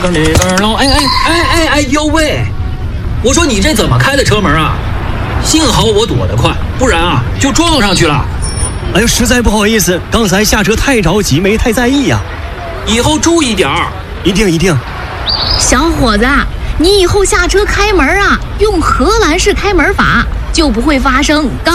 哎呦喂！我说你这怎么开的车门啊？幸好我躲得快，不然啊就撞上去了。 哎呦，实在不好意思，刚才下车太着急，没太在意呀。 以后注意点儿。 一定。 小伙子，你以后下车开门啊，用荷兰式开门法，就不会发生